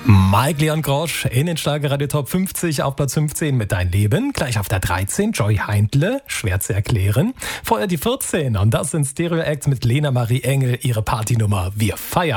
Mike Leon Grosch in den Schlagerradio Top 50 auf Platz 15 mit Dein Leben. Gleich auf der 13 Joy Heindle, schwer zu erklären. Vorher die 14 und das sind Stereo Acts mit Lena Marie Engel, ihre Partynummer Wir feiern.